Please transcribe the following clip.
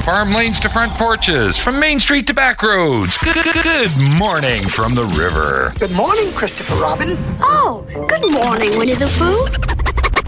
farm lanes to front porches, from Main Street to back roads. Good morning from the river. Good morning, Christopher Robin. Oh, good morning, Winnie the Pooh.